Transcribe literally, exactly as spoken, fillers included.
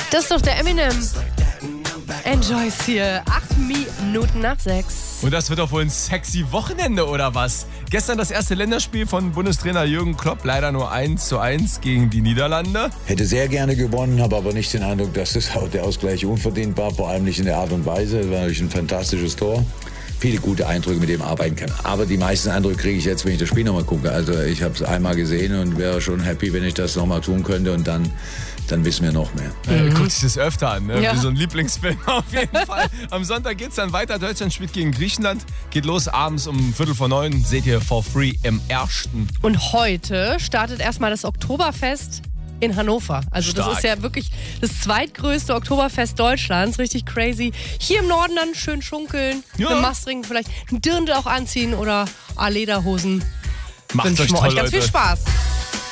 Das ist doch der Eminem. Enjoy's hier. Acht Minuten nach sechs. Und das wird doch wohl ein sexy Wochenende, oder was? Gestern das erste Länderspiel von Bundestrainer Jürgen Klopp, leider nur eins zu eins gegen die Niederlande. Hätte sehr gerne gewonnen, habe aber nicht den Eindruck, dass das der Ausgleich unverdient war, vor allem nicht in der Art und Weise. Das war natürlich ein fantastisches Tor. Viele gute Eindrücke, mit dem arbeiten kann. Aber die meisten Eindrücke kriege ich jetzt, wenn ich das Spiel nochmal gucke. Also ich habe es einmal gesehen und wäre schon happy, wenn ich das nochmal tun könnte und dann, dann wissen wir noch mehr. Mhm. Guckt sich das öfter an, ne? Ja. Wie so ein Lieblingsfilm auf jeden Fall. Am Sonntag geht's dann weiter. Deutschland spielt gegen Griechenland. Geht los abends um Viertel vor neun. Seht ihr for free im Ersten. Und heute startet erstmal das Oktoberfest in Hannover. Also das Stark. ist ja wirklich das zweitgrößte Oktoberfest Deutschlands. Richtig crazy. Hier im Norden dann schön schunkeln, Ja. mit Mastring vielleicht ein Dirndl auch anziehen oder A-Lederhosen. Macht's Wünschen euch wir toll, euch ganz Leute. viel Spaß.